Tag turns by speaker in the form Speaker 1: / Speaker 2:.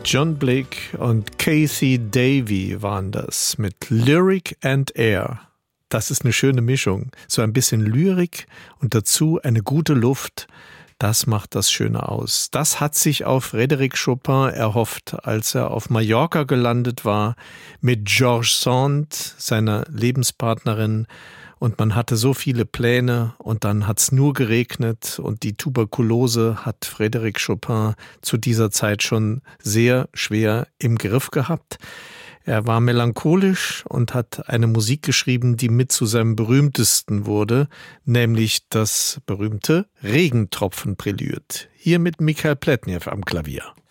Speaker 1: John Blake und Kathy Davy waren das mit Lyric and Air. Das ist eine schöne Mischung. So ein bisschen Lyrik und dazu eine gute Luft. Das macht das Schöne aus. Das hat sich auch Frédéric Chopin erhofft, als er auf Mallorca gelandet war mit George Sand, seiner Lebenspartnerin. Und man hatte so viele Pläne und dann hat's nur geregnet und die Tuberkulose hat Frédéric Chopin zu dieser Zeit schon sehr schwer im Griff gehabt. Er war melancholisch und hat eine Musik geschrieben, die mit zu seinem berühmtesten wurde, nämlich das berühmte Regentropfen-Prälude. Hier mit Michael Pletnev am Klavier.